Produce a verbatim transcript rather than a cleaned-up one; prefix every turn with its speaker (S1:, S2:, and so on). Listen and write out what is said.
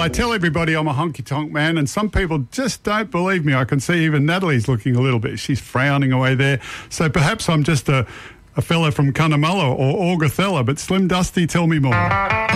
S1: I tell everybody I'm a honky-tonk man, and some people just don't believe me. I can see even Natalie's looking a little bit. She's frowning away there. So perhaps I'm just a, a fella from Cunnamulla or Augathella, but Slim Dusty, tell me more.